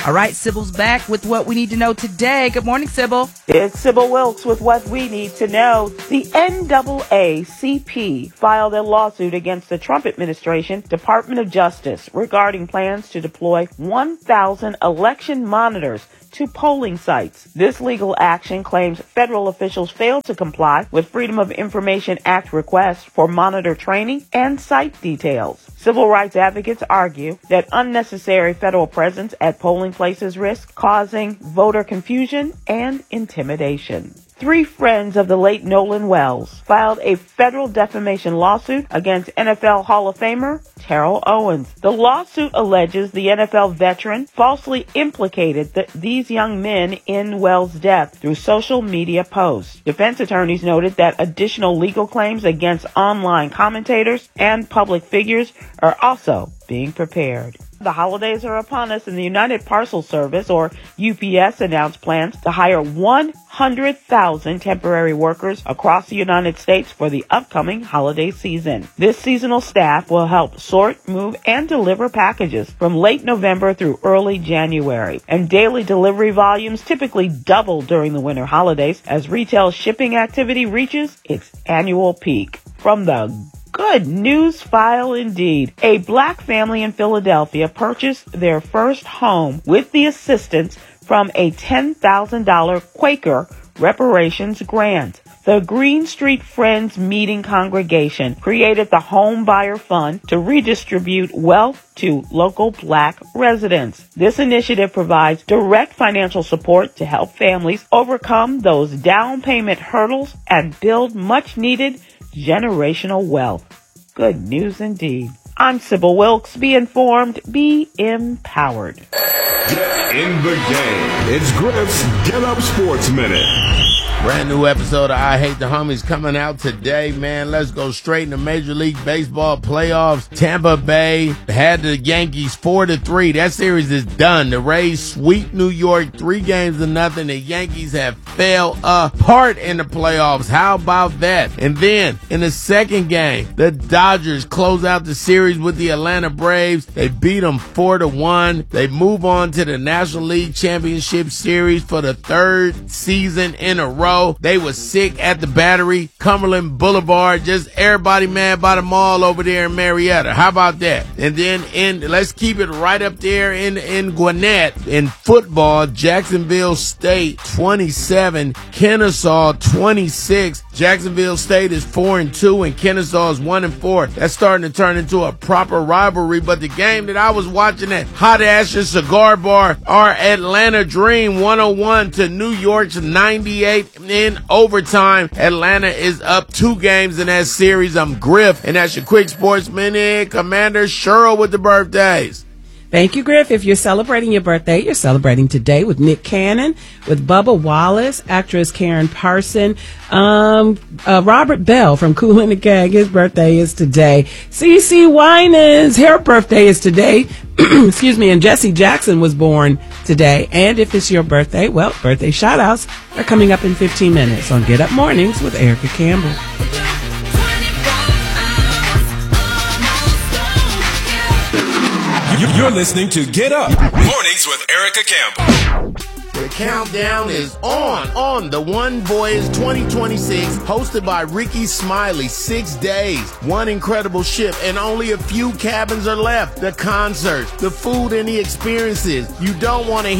All right, Sybil's back with what we need to know today. Good morning, Sybil. It's Sybil Wilkes with what we need to know. The NAACP filed a lawsuit against the Trump administration Department of Justice regarding plans to deploy 1,000 election monitors to polling sites. This legal action claims federal officials failed to comply with Freedom of Information Act requests for monitor training and site details. Civil rights advocates argue that unnecessary federal presence at polling places risk causing voter confusion and intimidation. 3 friends of the late Nolan Wells filed a federal defamation lawsuit against NFL Hall of Famer Terrell Owens. The lawsuit alleges the NFL veteran falsely implicated these young men in Wells' death through social media posts. Defense attorneys noted that additional legal claims against online commentators and public figures are also being prepared. The holidays are upon us, and the United Parcel Service, or UPS, announced plans to hire 100,000 temporary workers across the United States for the upcoming holiday season. This seasonal staff will help sort, move, and deliver packages from late November through early January. And daily delivery volumes typically double during the winter holidays as retail shipping activity reaches its annual peak. From the good news file indeed. A black family in Philadelphia purchased their first home with the assistance from a $10,000 Quaker reparations grant. The Green Street Friends Meeting Congregation created the Home Buyer Fund to redistribute wealth to local black residents. This initiative provides direct financial support to help families overcome those down payment hurdles and build much needed generational wealth. Good news indeed. I'm Sybil Wilkes. Be informed, be empowered. Get in the game. It's Griff's Get Up Sports Minute. Brand new episode of I Hate the Homies coming out today, man. Let's go straight into Major League Baseball playoffs. Tampa Bay had the Yankees 4-3. That series is done. The Rays sweep New York 3-0. The Yankees have fell apart in the playoffs. How about that? And then in the second game, the Dodgers close out the series with the Atlanta Braves. They beat them 4-1. They move on to the National League Championship Series for the 3rd season in a row. They were sick at the Battery, Cumberland Boulevard, just everybody mad by the mall over there in Marietta. How about that? And then let's keep it right up there in Gwinnett. In football, Jacksonville State 27, Kennesaw 26. Jacksonville State is 4-2 and Kennesaw is 1-4. That's starting to turn into a proper rivalry. But the game that I was watching at Hot Ashes Cigar Bar, our Atlanta Dream 101 to New York's 98 in overtime. Atlanta is up 2 games in that series. I'm Griff, and that's your Quick Sports Minute. Commander Cheryl with the birthdays. Thank you, Griff. If you're celebrating your birthday, you're celebrating today with Nick Cannon, with Bubba Wallace, actress Karen Parson, Robert Bell from Kool and the Gang. His birthday is today. CeCe Winans, her birthday is today. Excuse me. And Jesse Jackson was born today. And if it's your birthday, well, birthday shout outs are coming up in 15 minutes on Get Up Mornings with Erica Campbell. You're listening to Get Up Mornings with Erica Campbell. The countdown is on the One Voyage 2026, hosted by Ricky Smiley. 6 days, one incredible ship, and only a few cabins are left. The concerts, the food, and the experiences. You don't want to